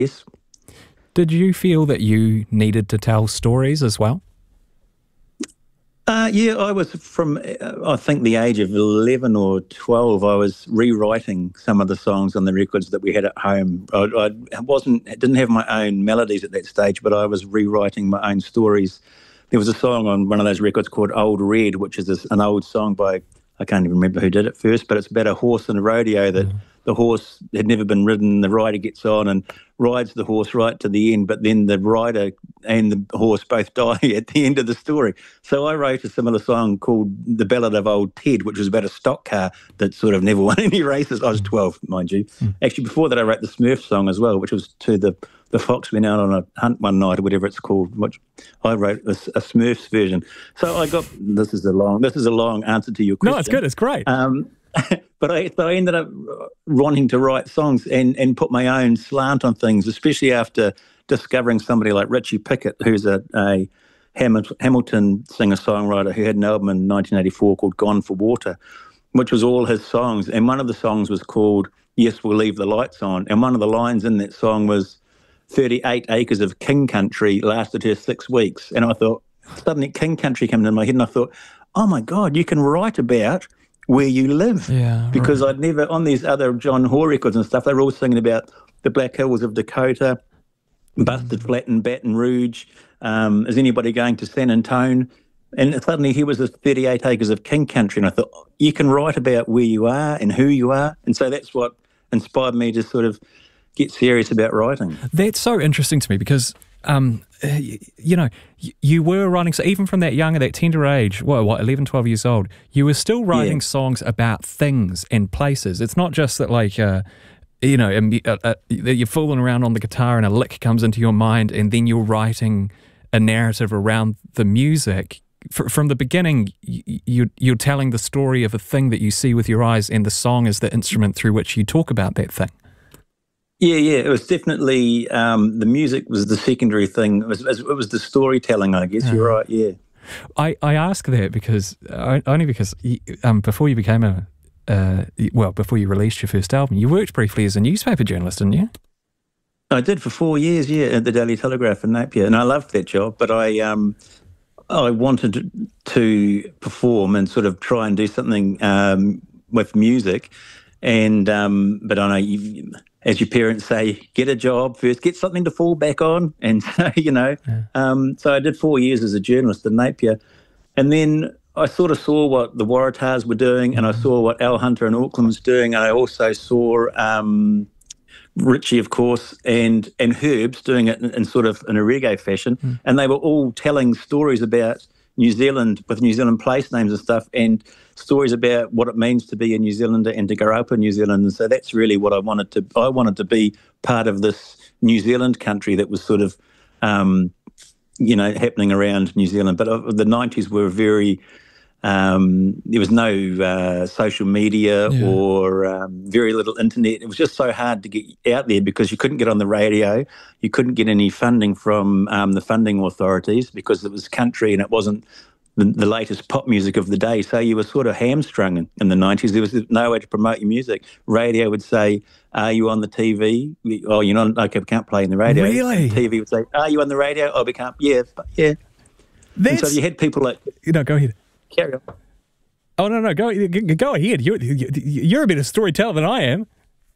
Yes. Did you feel that you needed to tell stories as well? Yeah, I was from, I think, the age of 11 or 12, I was rewriting some of the songs on the records that we had at home. Didn't have my own melodies at that stage, but I was rewriting my own stories. There was a song on one of those records called Old Red, which is an old song by, I can't even remember who did it first, but it's about a horse in a rodeo that the horse had never been ridden. The rider gets on and rides the horse right to the end, but then the rider and the horse both die at the end of the story. So I wrote a similar song called The Ballad of Old Ted, which was about a stock car that sort of never won any races. I was 12, mind you. Actually, before that, I wrote the Smurf song as well, which was to the fox went out on a hunt one night, or whatever it's called, which I wrote a Smurfs version. So I got, this is a long answer to your question. No, it's good. It's great. But I ended up wanting to write songs and put my own slant on things, especially after discovering somebody like Richie Pickett, who's a Hamilton singer-songwriter who had an album in 1984 called Gone for Water, which was all his songs. And one of the songs was called Yes, We'll Leave the Lights On. And one of the lines in that song was, 38 acres of king country lasted her 6 weeks. And I thought, suddenly king country came into my head, and I thought, oh my God, you can write about where you live. Yeah, because I'd never, on these other John Hoare records and stuff, they were all singing about the Black Hills of Dakota, Busted Flat in Baton Rouge, is anybody going to San Antone? And suddenly here was this 38 acres of king country, and I thought, you can write about where you are and who you are. And so that's what inspired me to sort of get serious about writing. That's so interesting to me because, you were writing, so even from that young, that tender age, 11, 12 years old, you were still writing songs about things and places. It's not just that you're fooling around on the guitar and a lick comes into your mind and then you're writing a narrative around the music. From the beginning, you're telling the story of a thing that you see with your eyes, and the song is the instrument through which you talk about that thing. Yeah, it was definitely, the music was the secondary thing. It was the storytelling, I guess. You're right, yeah. I ask that because, only because before you became before you released your first album, you worked briefly as a newspaper journalist, didn't you? I did for 4 years, at the Daily Telegraph in Napier, and I loved that job, but I wanted to perform and sort of try and do something with music, and but I know as your parents say, get a job first, get something to fall back on. And so, so I did 4 years as a journalist in Napier. And then I sort of saw what the Waratahs were doing, and I saw what Al Hunter in Auckland was doing. And I also saw Richie, of course, and Herbs doing it in sort of in a reggae fashion. And they were all telling stories about New Zealand with New Zealand place names and stuff, and stories about what it means to be a New Zealander and to grow up in New Zealand. And so that's really what I wanted to be part of this New Zealand country that was sort of, happening around New Zealand. But the 90s were very, there was no social media or very little internet. It was just so hard to get out there because you couldn't get on the radio. You couldn't get any funding from the funding authorities because it was country and it wasn't the latest pop music of the day. So you were sort of hamstrung in the 90s. There was no way to promote your music. Radio would say, are you on the TV? Oh, you're not. Okay, we can't play in the radio. Really? And TV would say, are you on the radio? Oh, we can't. Yeah. And so you had people like... go ahead. Carry on. Oh, no, go ahead. You're a better storyteller than I am.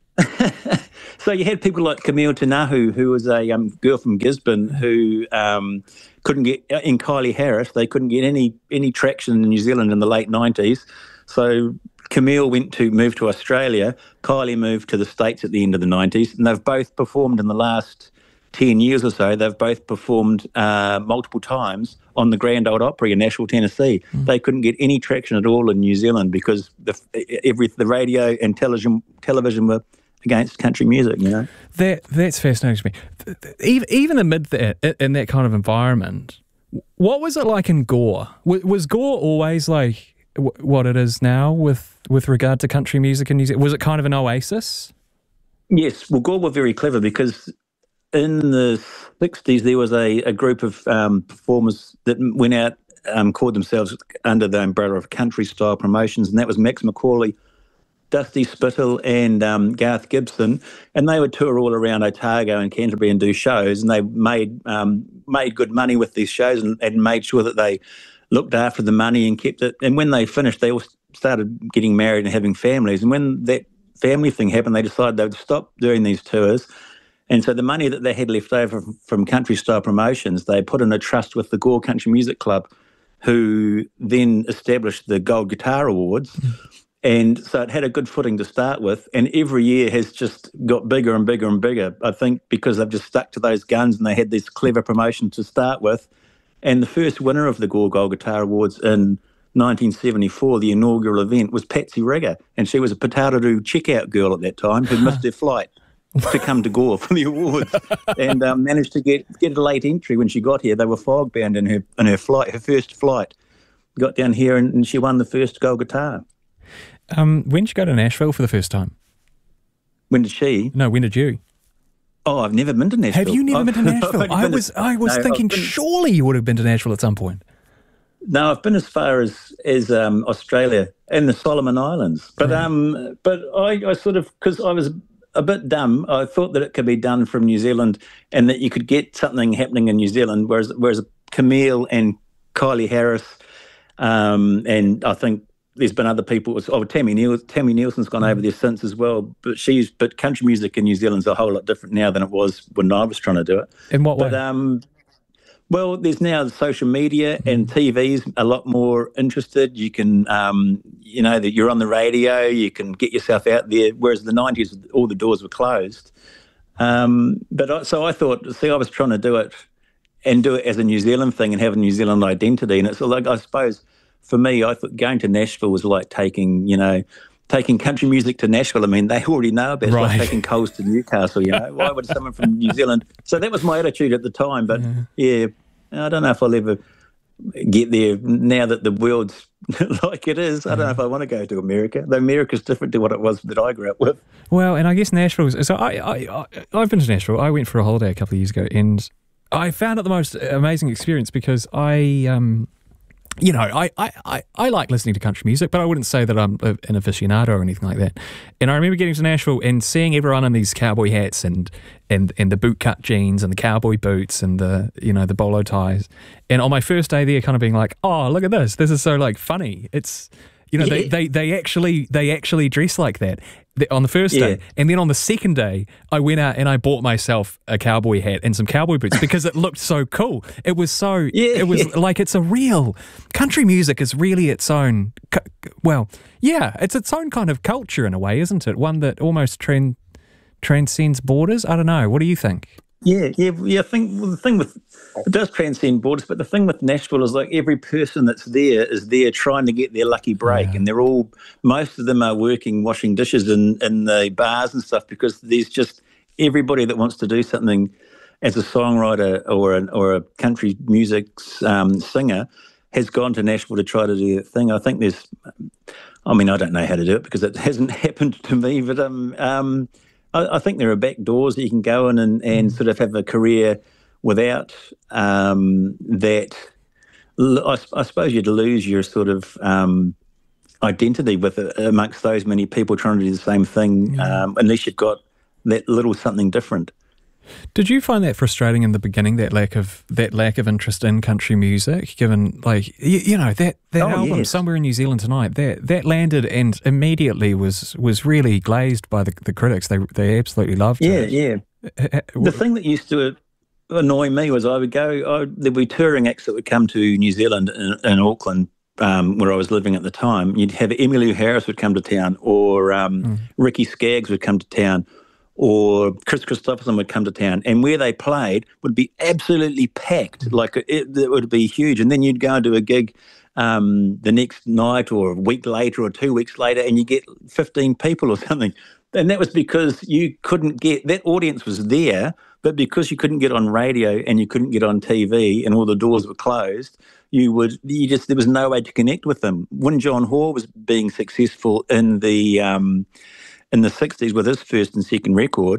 So you had people like Camille Tanahu, who was a girl from Gisborne who couldn't get, in Kylie Harris, they couldn't get any traction in New Zealand in the late 90s. So Camille moved to Australia. Kylie moved to the States at the end of the 90s, and they've both performed in the last 10 years or so. They've both performed multiple times on the Grand Ole Opry in Nashville, Tennessee. They couldn't get any traction at all in New Zealand because the radio and television were against country music, That's fascinating to me. Even amid that, in that kind of environment, what was it like in Gore? Was Gore always like what it is now with regard to country music in New Zealand? Was it kind of an oasis? Yes, well, Gore were very clever because in the 60s there was a group of performers that went out, called themselves under the umbrella of country style promotions, and that was Max McCauley Dusty Spittle and Garth Gibson, and they would tour all around Otago and Canterbury and do shows, and they made good money with these shows and made sure that they looked after the money and kept it. And when they finished, they all started getting married and having families. And when that family thing happened, they decided they would stop doing these tours. And so the money that they had left over from country style promotions, they put in a trust with the Gore Country Music Club, who then established the Gold Guitar Awards. And so it had a good footing to start with, and every year has just got bigger and bigger and bigger, I think, because they've just stuck to those guns and they had this clever promotion to start with. And the first winner of the Gore Gold Guitar Awards in 1974, the inaugural event, was Patsy Rigger, and she was a Potato checkout girl at that time who missed her flight to come to Gore for the awards, and managed to get a late entry when she got here. They were fog bound in her flight, her first flight. Got down here and she won the first gold guitar. When did you go to Nashville for the first time? When did she? No, when did you? Oh, I've never been to Nashville. Have you never been to Nashville? I was thinking surely you would have been to Nashville at some point. No, I've been as far as Australia and the Solomon Islands. But I sort of, because I was a bit dumb, I thought that it could be done from New Zealand and that you could get something happening in New Zealand, whereas Camille and Kylie Harris, and I think there's been other people. Tammy Nielsen's gone over there since as well. But country music in New Zealand's a whole lot different now than it was when I was trying to do it. In what way? Well, there's now social media and TV's a lot more interested. You can, that you're on the radio. You can get yourself out there. Whereas the 90s, all the doors were closed. So I thought, I was trying to do it and do it as a New Zealand thing and have a New Zealand identity. And it's like, I suppose, for me, I thought going to Nashville was like taking country music to Nashville. I mean, they already know about it. It's like taking Coles to Newcastle, Why would someone from New Zealand? So that was my attitude at the time. But, I don't know if I'll ever get there now that the world's like it is. I don't know if I want to go to America. Though America's different to what it was that I grew up with. Well, and I guess Nashville's... So I've been to Nashville. I went for a holiday a couple of years ago, and I found it the most amazing experience because I like listening to country music, but I wouldn't say that I'm an aficionado or anything like that. And I remember getting to Nashville and seeing everyone in these cowboy hats and the bootcut jeans and the cowboy boots and the bolo ties. And on my first day there, kind of being like, oh, look at this. This is so funny. It's they actually dress like that on the first day, and then on the second day I went out and I bought myself a cowboy hat and some cowboy boots because it looked so cool. It was like, it's a real country music is really its own it's its own kind of culture in a way, isn't it? One that almost transcends borders. I don't know, what do you think? I think the thing with it does transcend borders, but the thing with Nashville is like every person that's there is there trying to get their lucky break, and most of them are working washing dishes in the bars and stuff, because there's just everybody that wants to do something as a songwriter or a country music singer has gone to Nashville to try to do that thing. I think I don't know how to do it because it hasn't happened to me, but I think there are back doors that you can go in and sort of have a career without that. I suppose you'd lose your sort of identity amongst those many people trying to do the same thing, unless you've got that little something different. Did you find that frustrating in the beginning, that lack of interest in country music, given that album Somewhere in New Zealand Tonight, that landed and immediately was really glazed by the critics. They absolutely loved it. The thing that used to annoy me was there'd be touring acts that would come to New Zealand in Auckland, where I was living at the time. You'd have Emmylou Harris would come to town, or Ricky Skaggs would come to town, or Chris Christopherson would come to town, and where they played would be absolutely packed. Like it would be huge. And then you'd go and do a gig the next night or a week later or 2 weeks later, and you get 15 people or something. And that was because you couldn't get, that audience was there, but because you couldn't get on radio and you couldn't get on TV and all the doors were closed, there was no way to connect with them. When John Hoare was being successful in the 60s with his first and second record,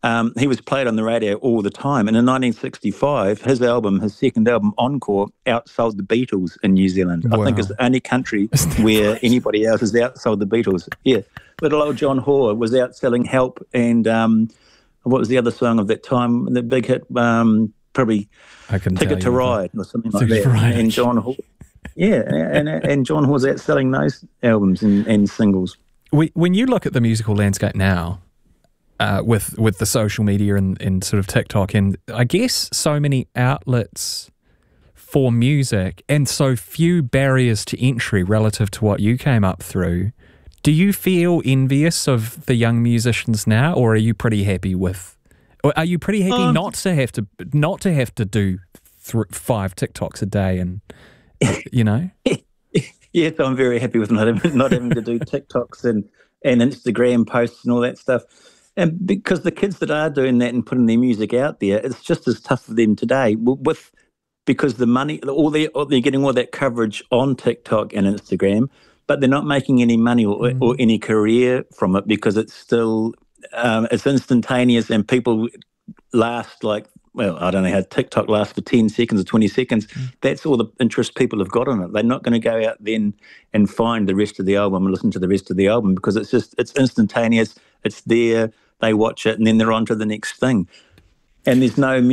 he was played on the radio all the time. And in 1965, his second album, Encore, outsold the Beatles in New Zealand. Wow. I think it's the only country where anybody else has outsold the Beatles. Yeah. Little old John Hoare was outselling Help and what was the other song of that time? The big hit, probably Ticket to Ride or something like that. And John Hoare. Yeah, and John Hoare's outselling those albums and singles. When you look at the musical landscape now, with the social media and sort of TikTok, and I guess so many outlets for music and so few barriers to entry relative to what you came up through, do you feel envious of the young musicians now, or are you pretty happy with? Or are you pretty happy not to have to do 5 TikToks a day, and you know? Yes, I'm very happy with not having to do TikToks and Instagram posts and all that stuff. And because the kids that are doing that and putting their music out there, it's just as tough for them today. Because the money, they're getting all that coverage on TikTok and Instagram, but they're not making any money or any career from it because it's still it's instantaneous and people last I don't know how TikTok lasts for 10 seconds or 20 seconds. That's all the interest people have got on it. They're not going to go out then and find the rest of the album and listen to the rest of the album because it's instantaneous. It's there. They watch it and then they're on to the next thing. And there's no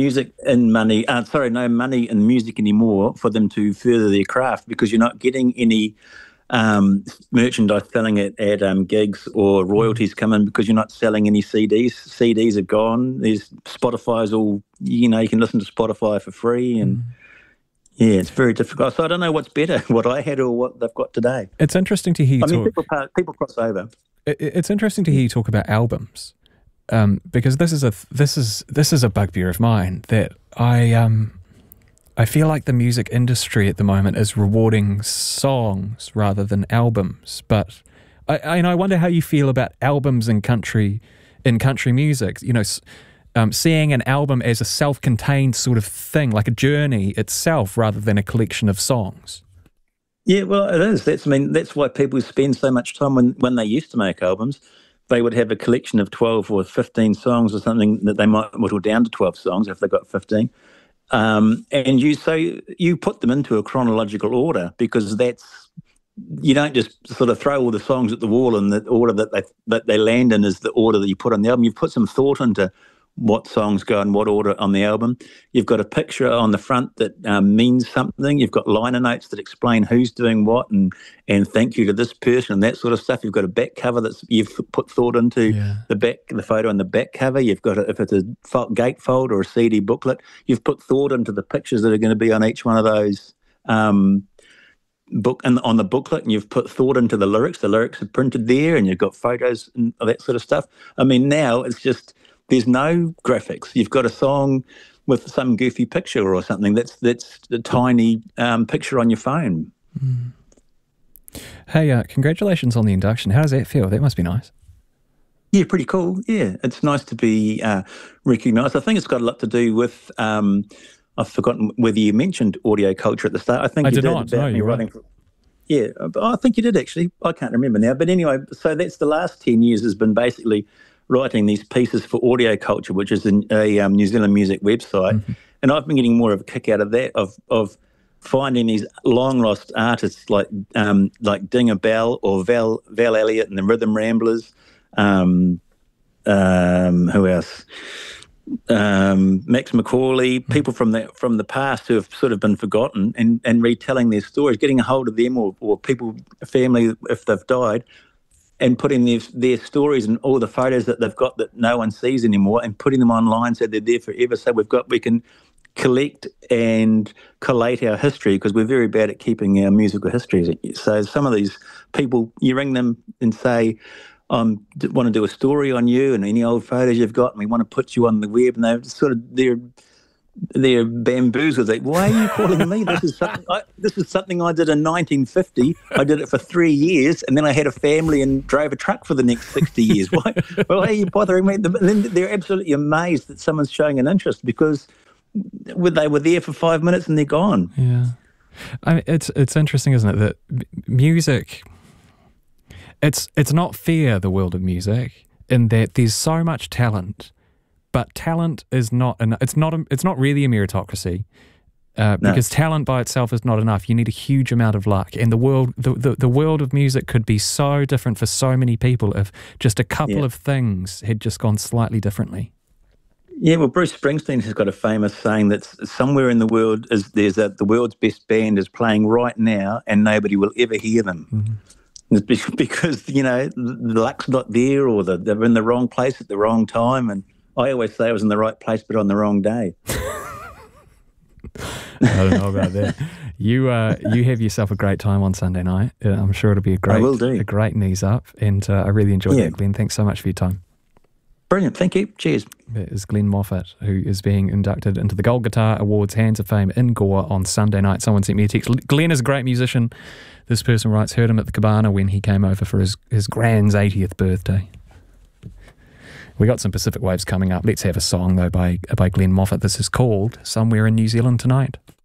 no money in music anymore for them to further their craft because you're not getting any merchandise selling at gigs or royalties come in because you're not selling any CDs. CDs are gone. There's Spotify's all, you can listen to Spotify for free and yeah, it's very difficult. So I don't know what's better, what I had or what they've got today. It's interesting to hear you talk. People cross over. It's interesting to hear you talk about albums because this is a bugbear of mine that I feel like the music industry at the moment is rewarding songs rather than albums. But I wonder how you feel about albums in country music. Seeing an album as a self-contained sort of thing, like a journey itself, rather than a collection of songs. Yeah, well, it is. That's why people spend so much time when they used to make albums. They would have a collection of 12 or 15 songs or something that they might whittle down to 12 songs if they got 15. And you put them into a chronological order because you don't just sort of throw all the songs at the wall and the order that they land in is the order that you put on the album. You've put some thought into what songs go in what order on the album. You've got a picture on the front that means something. You've got liner notes that explain who's doing what and thank you to this person and that sort of stuff. You've got a back cover that you've put thought into the photo on the back cover. You've got if it's a gatefold or a CD booklet, you've put thought into the pictures that are going to be on each one of those on the booklet, and you've put thought into the lyrics. The lyrics are printed there, and you've got photos and that sort of stuff. Now it's just there's no graphics. You've got a song with some goofy picture or something. That's a tiny picture on your phone. Mm. Hey, congratulations on the induction. How does that feel? That must be nice. Yeah, pretty cool. Yeah, it's nice to be recognised. I think it's got a lot to do with. I've forgotten whether you mentioned audio culture at the start. I think I you did did. not. No, you're right. Yeah, I think you did actually. I can't remember now. But anyway, so that's the last 10 years has been basically writing these pieces for Audio Culture, which is a New Zealand music website. Mm-hmm. And I've been getting more of a kick out of that, of finding these long-lost artists like Dinger Bell or Val Elliott and the Rhythm Ramblers. Who else? Max McCauley, people from the past who have sort of been forgotten and retelling their stories, getting a hold of them or people, family, if they've died, and putting their stories and all the photos that they've got that no one sees anymore and putting them online so they're there forever. So we can collect and collate our history because we're very bad at keeping our musical histories. So some of these people, you ring them and say, want to do a story on you and any old photos you've got, and we want to put you on the web, and they're bamboozled. Like, why are you calling me? This is something I did in 1950. I did it for 3 years, and then I had a family and drove a truck for the next 60 years. Why are you bothering me? And then they're absolutely amazed that someone's showing an interest because they were there for 5 minutes and they're gone. Yeah, it's interesting, isn't it, that music. It's not fair, the world of music, in that there's so much talent but talent is not. It's not really a meritocracy. Because talent by itself is not enough. You need a huge amount of luck. And the world of music could be so different for so many people if just a couple of things had just gone slightly differently. Yeah, well, Bruce Springsteen has got a famous saying that somewhere in the world the world's best band is playing right now and nobody will ever hear them. Mm-hmm. It's because, the luck's not there, or they're in the wrong place at the wrong time. And I always say I was in the right place but on the wrong day. I don't know about that. You have yourself a great time on Sunday night. I'm sure it'll be a great knees up, and I really enjoyed that, Glenn. Thanks so much for your time. Brilliant, thank you. Cheers. That is Glenn Moffat, who is being inducted into the Gold Guitar Awards Hands of Fame in Gore on Sunday night. Someone sent me a text. Glenn is a great musician. This person writes, heard him at the Cabana when he came over for his grand's 80th birthday. We got some Pacific Waves coming up. Let's have a song, though, by Glenn Moffat. This is called Somewhere in New Zealand Tonight.